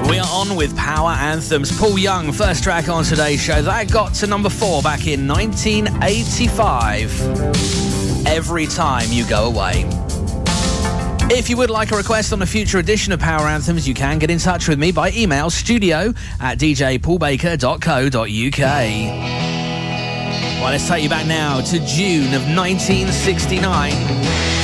We are on with Power Anthems. Paul Young, first track on today's show. That got to number 4 back in 1985. Every Time You Go Away. If you would like a request on a future edition of Power Anthems, you can get in touch with me by email, studio@djpaulbaker.co.uk. Well, let's take you back now to June of 1969.